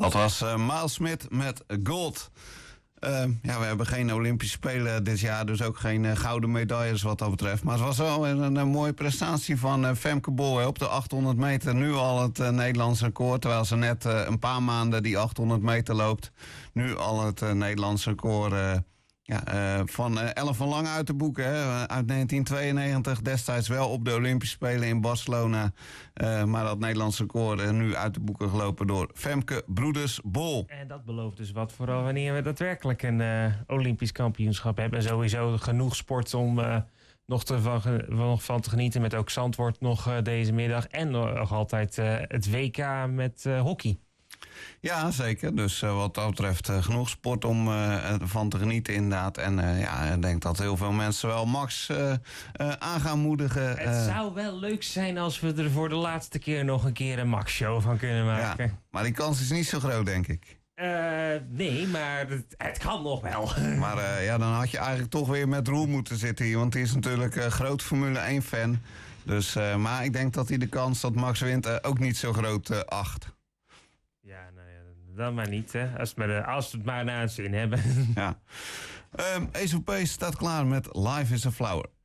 Dat was Miles Smith met Gold. We hebben geen Olympische Spelen dit jaar, dus ook geen gouden medailles wat dat betreft. Maar het was wel een mooie prestatie van Femke Bol op de 800 meter. Nu al het Nederlands record, terwijl ze net een paar maanden die 800 meter loopt. Nu al het Nederlands record van Ellen van Lange uit te boeken. Hè. Uit 1992, destijds wel op de Olympische Spelen in Barcelona. Maar dat Nederlands record nu uit de boeken gelopen door Femke Broeders Bol. En dat belooft dus wat, vooral wanneer we daadwerkelijk een Olympisch kampioenschap hebben. En sowieso genoeg sport om nog van te genieten. Met ook Zandvoort nog deze middag. En nog altijd het WK met hockey. Ja, zeker. Dus wat dat betreft genoeg sport om van te genieten inderdaad. En ik denk dat heel veel mensen wel Max aan gaan moedigen. Het zou wel leuk zijn als we er voor de laatste keer nog een keer een Max-show van kunnen maken. Ja, maar die kans is niet zo groot, denk ik. Nee, maar het kan nog wel. Maar dan had je eigenlijk toch weer met Roel moeten zitten hier. Want die is natuurlijk groot Formule 1 fan. Dus, maar ik denk dat hij de kans dat Max wint ook niet zo groot acht. Ja, nou ja, dan maar niet, hè. Als we het maar naar het zin hebben. Ja. Ace of Base staat klaar met Life is a Flower.